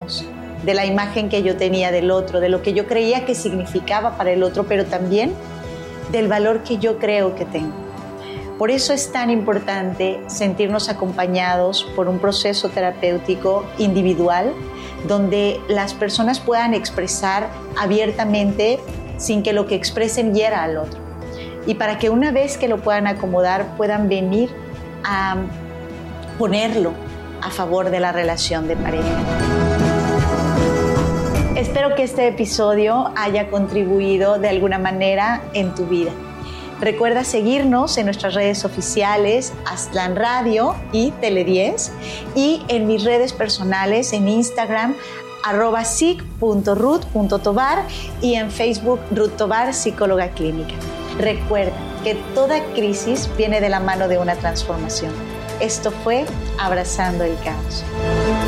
caos, de la imagen que yo tenía del otro, de lo que yo creía que significaba para el otro, pero también del valor que yo creo que tengo. Por eso es tan importante sentirnos acompañados por un proceso terapéutico individual, donde las personas puedan expresar abiertamente sin que lo que expresen hiera al otro. Y para que una vez que lo puedan acomodar, puedan venir a ponerlo a favor de la relación de pareja. Espero que este episodio haya contribuido de alguna manera en tu vida. Recuerda seguirnos en nuestras redes oficiales, Aztlán Radio y Tele10, y en mis redes personales en Instagram, @sic.ruth.tobar, y en Facebook, Ruth Tobar, psicóloga clínica. Recuerda que toda crisis viene de la mano de una transformación. Esto fue Abrazando el Caos.